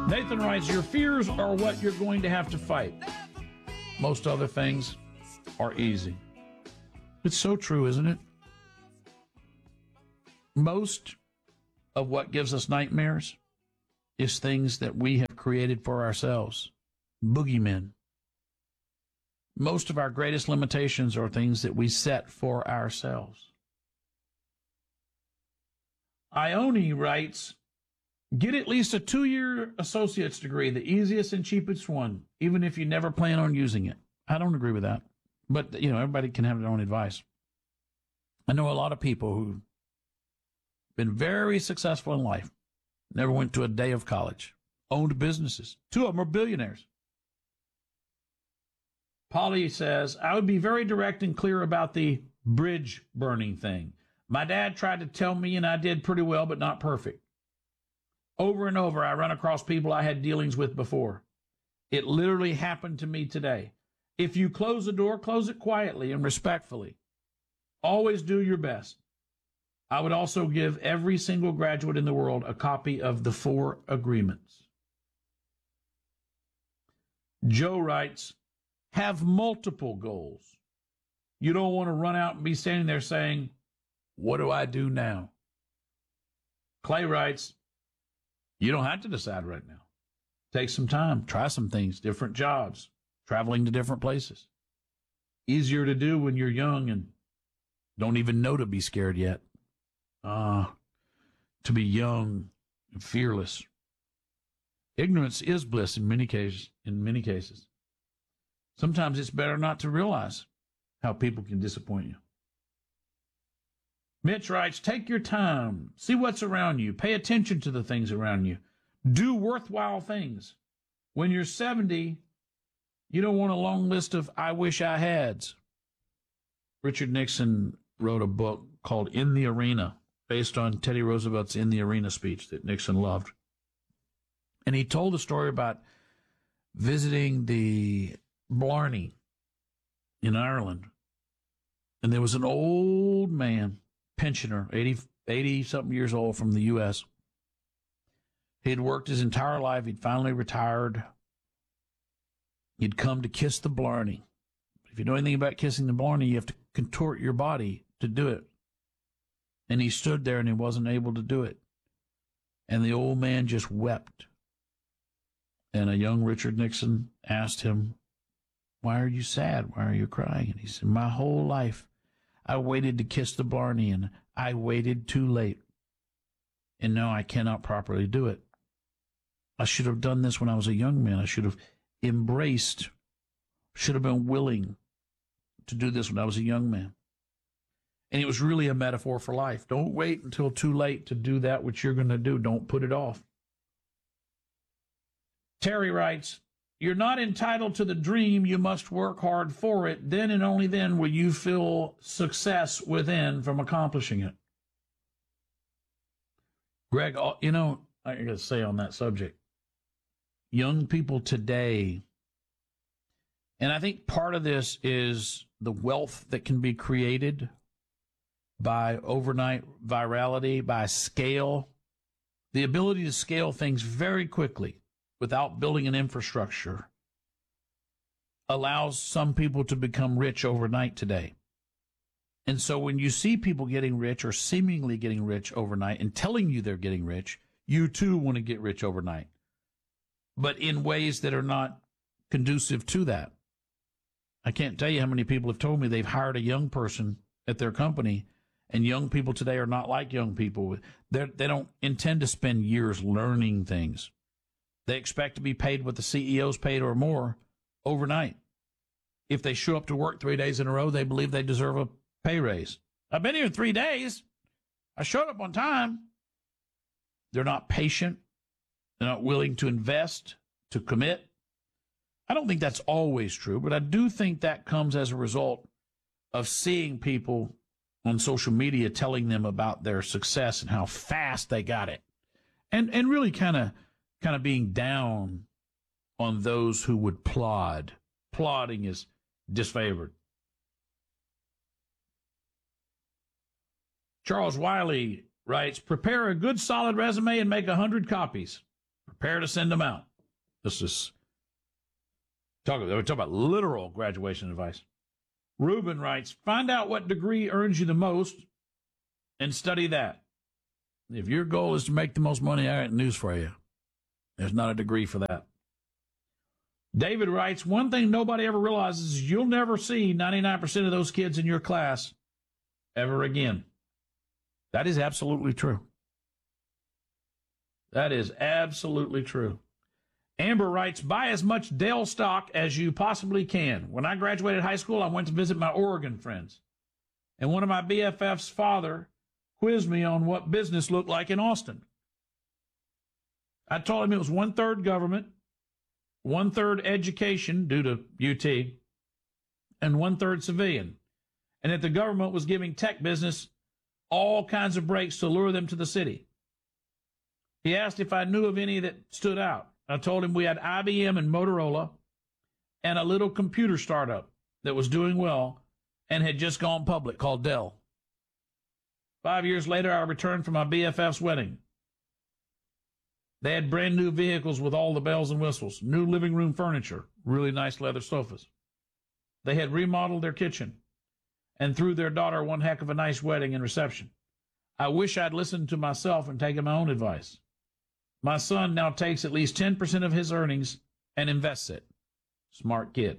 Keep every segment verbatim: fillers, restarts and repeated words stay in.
Nathan writes, your fears are what you're going to have to fight. Most other things are easy. It's so true, isn't it? Most of what gives us nightmares is things that we have created for ourselves. Boogeymen. Most of our greatest limitations are things that we set for ourselves. Ione writes, get at least a two-year associate's degree, the easiest and cheapest one, even if you never plan on using it. I don't agree with that. But, you know, everybody can have their own advice. I know a lot of people who've been very successful in life, never went to a day of college, owned businesses. Two of them are billionaires. Polly says, I would be very direct and clear about the bridge burning thing. My dad tried to tell me, and I did pretty well, but not perfect. Over and over, I run across people I had dealings with before. It literally happened to me today. If you close the door, close it quietly and respectfully. Always do your best. I would also give every single graduate in the world a copy of the Four Agreements. Joe writes, have multiple goals. You don't want to run out and be standing there saying, what do I do now? Clay writes, you don't have to decide right now. Take some time, try some things, different jobs, traveling to different places. Easier to do when you're young and don't even know to be scared yet. Ah, uh, to be young and fearless. Ignorance is bliss in many cases. In many cases. Sometimes it's better not to realize how people can disappoint you. Mitch writes, take your time. See what's around you. Pay attention to the things around you. Do worthwhile things. When you're seventy, you don't want a long list of I wish I hads. Richard Nixon wrote a book called In the Arena, based on Teddy Roosevelt's In the Arena speech that Nixon loved. And he told a story about visiting the Blarney in Ireland. And there was an old man, pensioner, eighty, eighty-something years old from the U S He'd worked his entire life. He'd finally retired. He'd come to kiss the Blarney. If you know anything about kissing the Blarney, you have to contort your body to do it. And he stood there and he wasn't able to do it. And the old man just wept. And a young Richard Nixon asked him, why are you sad? Why are you crying? And he said, my whole life I waited to kiss the Blarney and I waited too late. And now I cannot properly do it. I should have done this when I was a young man. I should have embraced, should have been willing to do this when I was a young man. And it was really a metaphor for life. Don't wait until too late to do that which you're going to do. Don't put it off. Terry writes, you're not entitled to the dream. You must work hard for it. Then and only then will you feel success within from accomplishing it. Greg, you know, I got to say on that subject, young people today, and I think part of this is the wealth that can be created by overnight virality, by scale, the ability to scale things very quickly without building an infrastructure allows some people to become rich overnight today. And so when you see people getting rich or seemingly getting rich overnight and telling you they're getting rich, you too want to get rich overnight, but in ways that are not conducive to that. I can't tell you how many people have told me they've hired a young person at their company, and young people today are not like young people. They're, they don't intend to spend years learning things. They expect to be paid what the C E Os paid or more overnight. If they show up to work three days in a row, they believe they deserve a pay raise. I've been here three days. I showed up on time. They're not patient. They're not willing to invest, to commit. I don't think that's always true, but I do think that comes as a result of seeing people on social media telling them about their success and how fast they got it. And and really kind of kind of being down on those who would plod. Plodding is disfavored. Charles Wiley writes, prepare a good solid resume and make a hundred copies. Prepare to send them out. This is talk, we're talking about literal graduation advice. Ruben writes, find out what degree earns you the most and study that. If your goal is to make the most money, I got news for you. There's not a degree for that. David writes, one thing nobody ever realizes is you'll never see ninety-nine percent of those kids in your class ever again. That is absolutely true. That is absolutely true. Amber writes, buy as much Dell stock as you possibly can. When I graduated high school, I went to visit my Oregon friends. And one of my B F F's father quizzed me on what business looked like in Austin. I told him it was one-third government, one-third education due to U T, and one-third civilian. And that the government was giving tech business all kinds of breaks to lure them to the city. He asked if I knew of any that stood out. I told him we had I B M and Motorola and a little computer startup that was doing well and had just gone public called Dell. Five years later, I returned from my B F F's wedding. They had brand new vehicles with all the bells and whistles, new living room furniture, really nice leather sofas. They had remodeled their kitchen and threw their daughter one heck of a nice wedding and reception. I wish I'd listened to myself and taken my own advice. My son now takes at least ten percent of his earnings and invests it. Smart kid.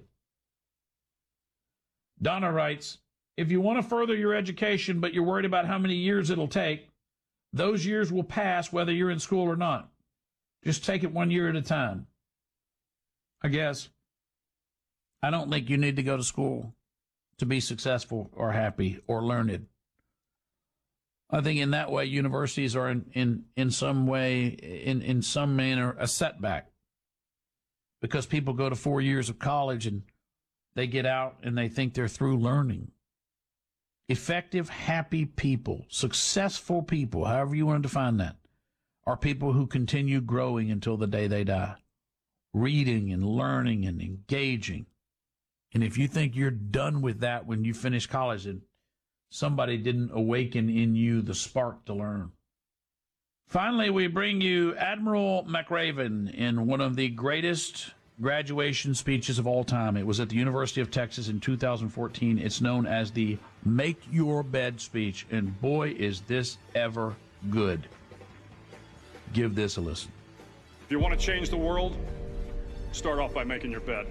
Donna writes, if you want to further your education, but you're worried about how many years it'll take, those years will pass whether you're in school or not. Just take it one year at a time. I guess. I don't think you need to go to school to be successful or happy or learned. I think in that way, universities are in, in, in some way, in, in some manner, a setback. Because people go to four years of college and they get out and they think they're through learning. Effective, happy people, successful people, however you want to define that, are people who continue growing until the day they die. Reading and learning and engaging. And if you think you're done with that when you finish college, then somebody didn't awaken in you the spark to learn. Finally, we bring you Admiral McRaven in one of the greatest graduation speeches of all time. It was at the University of Texas in two thousand fourteen. It's known as the Make Your Bed speech, and boy, is this ever good. Give this a listen. If you want to change the world, start off by making your bed.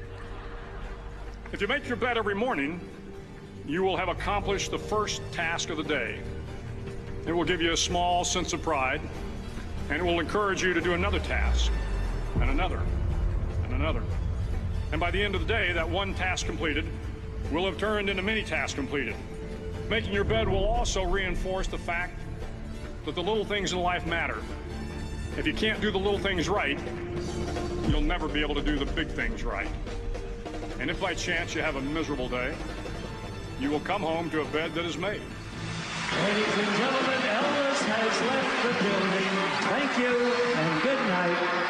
If you make your bed every morning, you will have accomplished the first task of the day. It will give you a small sense of pride, and it will encourage you to do another task, and another, and another. And by the end of the day, that one task completed will have turned into many tasks completed. Making your bed will also reinforce the fact that the little things in life matter. If you can't do the little things right, you'll never be able to do the big things right. And if by chance you have a miserable day, you will come home to a bed that is made. Ladies and gentlemen, Elvis has left the building. Thank you and good night.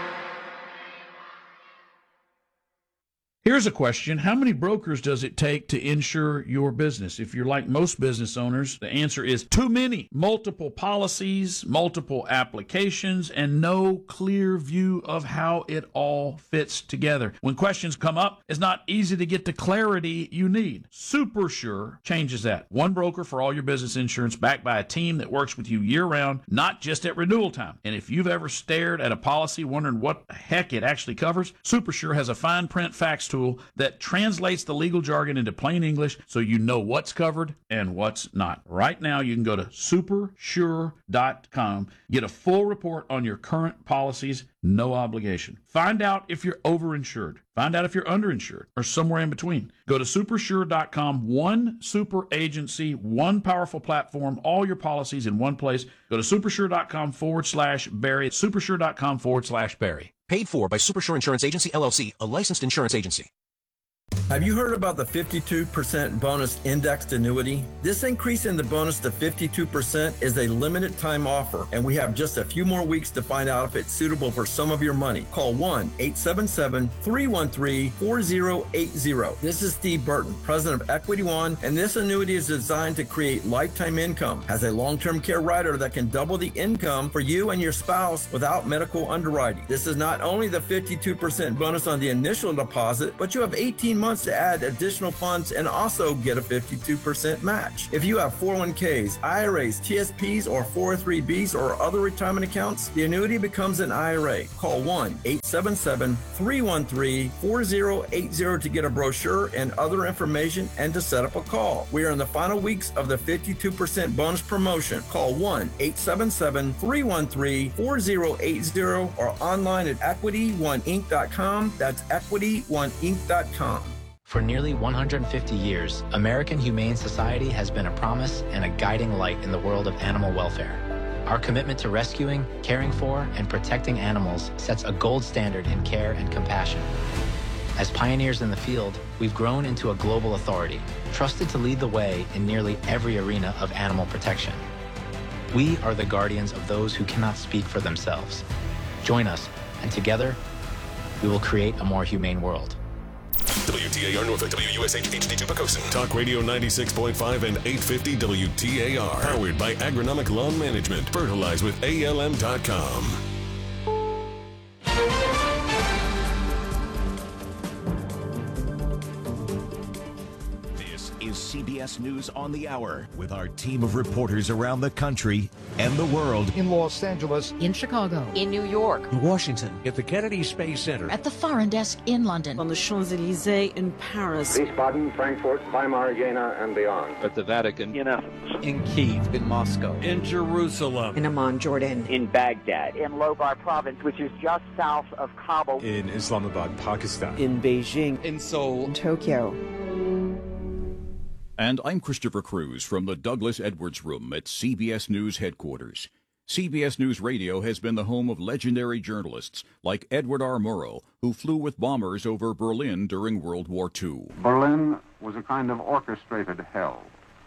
Here's a question. How many brokers does it take to insure your business? If you're like most business owners, the answer is too many. Multiple policies, multiple applications, and no clear view of how it all fits together. When questions come up, it's not easy to get the clarity you need. SuperSure changes that. One broker for all your business insurance, backed by a team that works with you year-round, not just at renewal time. And if you've ever stared at a policy wondering what the heck it actually covers, SuperSure has a fine print facts tool that translates the legal jargon into plain English so you know what's covered and what's not. Right now, you can go to super sure dot com, get a full report on your current policies, no obligation. Find out if you're overinsured. Find out if you're underinsured or somewhere in between. Go to super sure dot com, one super agency, one powerful platform, all your policies in one place. Go to super sure dot com forward slash Barry, super sure dot com forward slash Barry. Paid for by SuperSure Insurance Agency, L L C, a licensed insurance agency. Have you heard about the fifty-two percent bonus indexed annuity? This increase in the bonus to fifty-two percent is a limited time offer, and we have just a few more weeks to find out if it's suitable for some of your money. Call one eight seven seven, three one three, four zero eight zero. This is Steve Burton, president of Equity One, and this annuity is designed to create lifetime income. Has a long-term care rider that can double the income for you and your spouse without medical underwriting. This is not only the fifty-two percent bonus on the initial deposit, but you have eighteen months to add additional funds and also get a fifty-two percent match. If you have four oh one k's, I R A's, T S P's, or four oh three B's or other retirement accounts, the annuity becomes an I R A. Call one eight seven seven, three one three, four zero eight zero to get a brochure and other information and to set up a call. We are in the final weeks of the fifty-two percent bonus promotion. Call one eight seven seven, three one three, four zero eight zero or online at equity one inc dot com. That's equity one inc dot com. For nearly one hundred fifty years, American Humane Society has been a promise and a guiding light in the world of animal welfare. Our commitment to rescuing, caring for, and protecting animals sets a gold standard in care and compassion. As pioneers in the field, we've grown into a global authority, trusted to lead the way in nearly every arena of animal protection. We are the guardians of those who cannot speak for themselves. Join us, and together, we will create a more humane world. W T A R Norfolk, W U S H H D two Pocosin. Talk Radio ninety-six point five and eight fifty W T A R. Powered by Agronomic Lawn Management. Fertilize with A L M dot com. Is C B S News on the Hour with our team of reporters around the country and the world. In Los Angeles, in Chicago, in New York, in Washington, at the Kennedy Space Center, at the Foreign Desk in London, on the Champs-Élysées in Paris, Wiesbaden, Frankfurt, Weimar, Jena, and beyond, at the Vatican, in Athens, in Kyiv, in Moscow, in Jerusalem, in Amman, Jordan, in Baghdad, in Logar Province, which is just south of Kabul, in Islamabad, Pakistan, in Beijing, in Seoul, in Tokyo. And I'm Christopher Cruz from the Douglas Edwards Room at C B S News headquarters. C B S News Radio has been the home of legendary journalists like Edward R. Murrow, who flew with bombers over Berlin during World War Two. Berlin was a kind of orchestrated hell,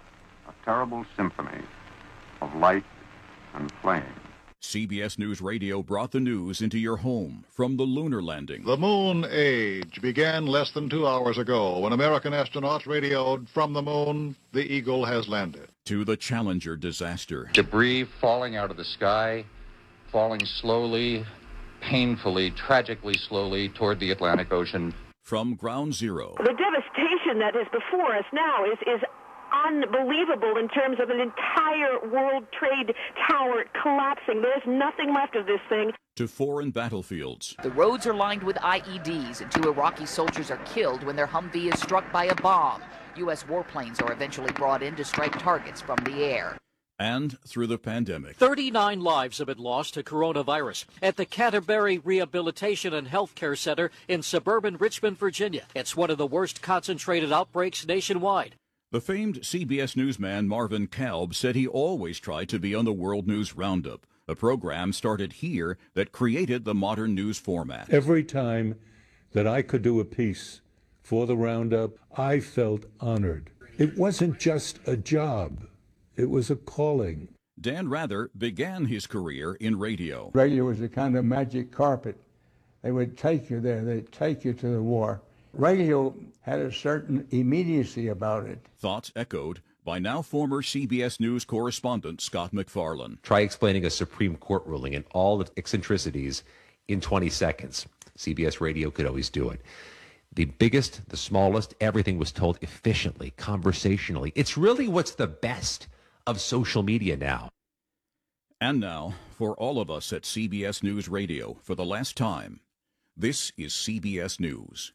a terrible symphony of light and flame. C B S News Radio brought the news into your home from the lunar landing. The moon age began less than two hours ago when American astronauts radioed from the moon, the Eagle has landed. To the Challenger disaster. Debris falling out of the sky, falling slowly, painfully, tragically slowly toward the Atlantic Ocean. From Ground Zero. The devastation that is before us now is is unbelievable in terms of an entire World Trade Tower collapsing. There's nothing left of this thing. To foreign battlefields. The roads are lined with I E Ds, and two Iraqi soldiers are killed when their Humvee is struck by a bomb. U S warplanes are eventually brought in to strike targets from the air. And through the pandemic. thirty-nine lives have been lost to coronavirus at the Canterbury Rehabilitation and Healthcare Center in suburban Richmond, Virginia. It's one of the worst concentrated outbreaks nationwide. The famed C B S newsman Marvin Kalb said he always tried to be on the World News Roundup, a program started here that created the modern news format. Every time that I could do a piece for the Roundup, I felt honored. It wasn't just a job. It was a calling. Dan Rather began his career in radio. Radio was a kind of magic carpet. They would take you there. They'd take you to the war. Radio had a certain immediacy about it. Thoughts echoed by now former C B S News correspondent Scott MacFarlane. Try explaining a Supreme Court ruling and all its eccentricities in twenty seconds. C B S Radio could always do it. The biggest, the smallest, everything was told efficiently, conversationally. It's really what's the best of social media now. And now, for all of us at C B S News Radio, for the last time, this is C B S News.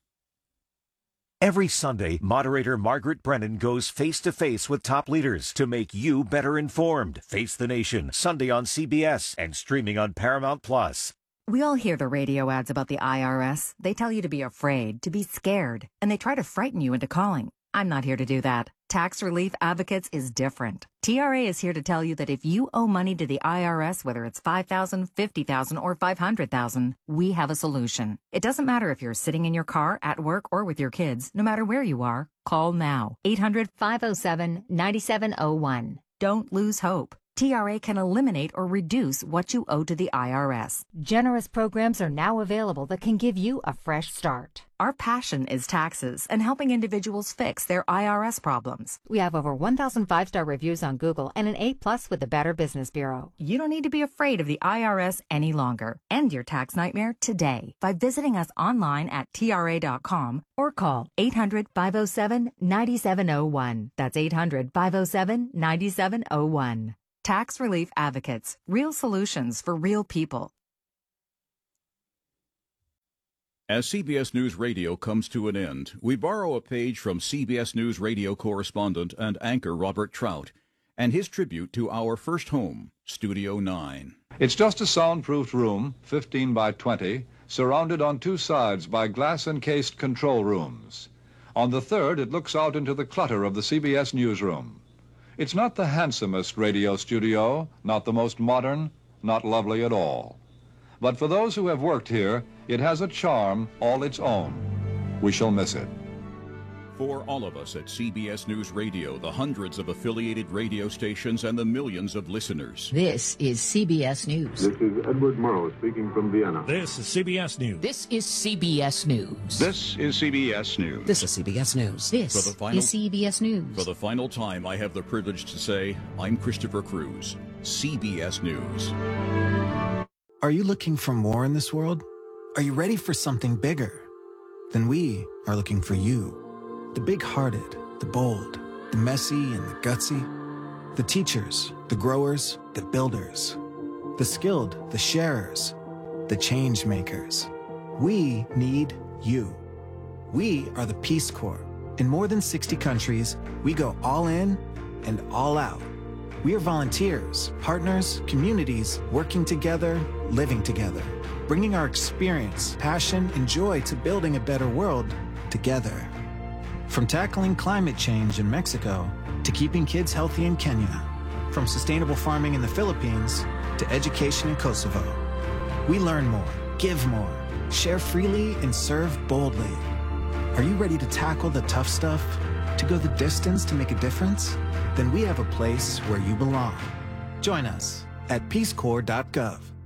Every Sunday, moderator Margaret Brennan goes face-to-face with top leaders to make you better informed. Face the Nation, Sunday on C B S and streaming on Paramount Plus. We all hear the radio ads about the I R S. They tell you to be afraid, to be scared, and they try to frighten you into calling. I'm not here to do that. Tax Relief Advocates is different. T R A is here to tell you that if you owe money to the I R S, whether it's five thousand dollars, fifty thousand dollars, or five hundred thousand dollars, we have a solution. It doesn't matter if you're sitting in your car, at work, or with your kids. No matter where you are, call now. eight hundred, five oh seven, nine seven oh one. Don't lose hope. T R A can eliminate or reduce what you owe to the I R S. Generous programs are now available that can give you a fresh start. Our passion is taxes and helping individuals fix their I R S problems. We have over one thousand five-star reviews on Google and an A plus with the Better Business Bureau. You don't need to be afraid of the I R S any longer. End your tax nightmare today by visiting us online at T R A dot com or call eight hundred, five oh seven, nine seven oh one. That's eight hundred, five oh seven, nine seven oh one. Tax Relief Advocates. Real solutions for real people. As C B S News Radio comes to an end, we borrow a page from C B S News Radio correspondent and anchor Robert Trout and his tribute to our first home, Studio nine. It's just a soundproofed room, fifteen by twenty, surrounded on two sides by glass-encased control rooms. On the third, it looks out into the clutter of the C B S newsroom. It's not the handsomest radio studio, not the most modern, not lovely at all. But for those who have worked here, it has a charm all its own. We shall miss it. For all of us at C B S News Radio, the hundreds of affiliated radio stations and the millions of listeners. This is C B S News. This is Edward Murrow speaking from Vienna. This is C B S News. This is C B S News. This is C B S News. This is C B S News. This For the final, is C B S News. For the final time, I have the privilege to say, I'm Christopher Cruz, C B S News. Are you looking for more in this world? Are you ready for something bigger? Then we are looking for you. The big-hearted, the bold, the messy and the gutsy. The teachers, the growers, the builders. The skilled, the sharers, the change makers. We need you. We are the Peace Corps. In more than sixty countries, we go all in and all out. We are volunteers, partners, communities, working together, living together, bringing our experience, passion, and joy to building a better world together. From tackling climate change in Mexico to keeping kids healthy in Kenya, from sustainable farming in the Philippines to education in Kosovo. We learn more, give more, share freely, and serve boldly. Are you ready to tackle the tough stuff? To go the distance to make a difference? Then we have a place where you belong. Join us at peace corps dot gov.